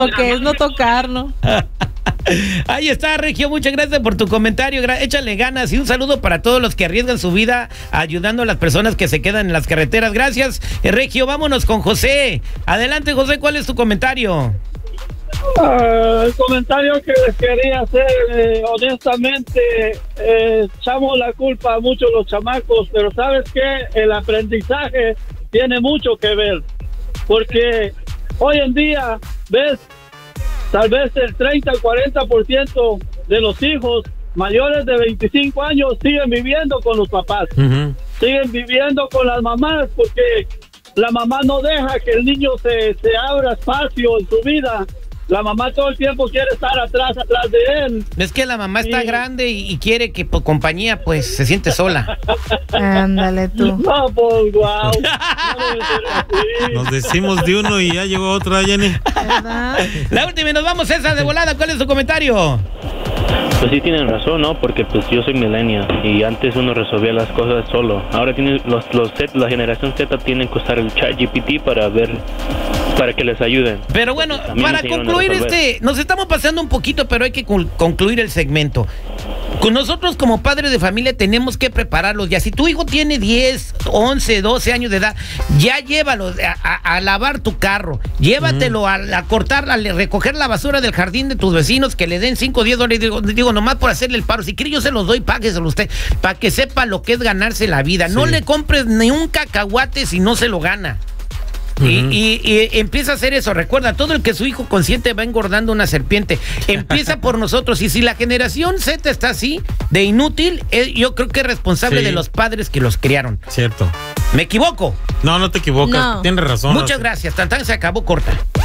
Lo que es no tocar, ¿no? Ahí está, Regio, muchas gracias por tu comentario. Échale ganas y un saludo para todos los que arriesgan su vida ayudando a las personas que se quedan en las carreteras. Gracias, Regio. Vámonos con José. Adelante, José, ¿cuál es tu comentario? El comentario que les quería hacer, honestamente, echamos la culpa a muchos los chamacos, pero ¿sabes qué? El aprendizaje tiene mucho que ver, porque hoy en día, ves, tal vez el 30-40% de los hijos mayores de 25 años siguen viviendo con los papás, siguen viviendo con las mamás, porque la mamá no deja que el niño se abra espacio en su vida. La mamá todo el tiempo quiere estar atrás de él. Es que la mamá está grande y quiere que por compañía pues se siente sola. Ándale tú. No, pues wow. Nos decimos de uno y ya llegó otro, Jenny. ¿Verdad? La última y nos vamos, esa de volada. ¿Cuál es tu comentario? Pues sí tienen razón, ¿no? Porque pues yo soy millennial y antes uno resolvía las cosas solo. Ahora tienen la generación Z tienen que usar el ChatGPT para que les ayuden. Pero bueno, También para concluir nos estamos pasando un poquito, pero hay que concluir el segmento. Con nosotros como padres de familia tenemos que prepararlos ya. Si tu hijo tiene 10, 11, 12 años de edad, ya llévalo a lavar tu carro, llévatelo a cortar, a recoger la basura del jardín de tus vecinos, que le den 5 o 10 dólares, digo, nomás por hacerle el paro. Si quiere yo se los doy, págueselo usted, para que sepa lo que es ganarse la vida. No le compres ni un cacahuate si no se lo gana. Y empieza a hacer eso. Recuerda, todo el que su hijo consiente va engordando una serpiente. Empieza por nosotros. Y si la generación Z está así, de inútil, yo creo que es responsable de los padres que los criaron. Cierto. ¿Me equivoco? No te equivocas. No. Tienes razón. Muchas gracias. Tan se acabó corta.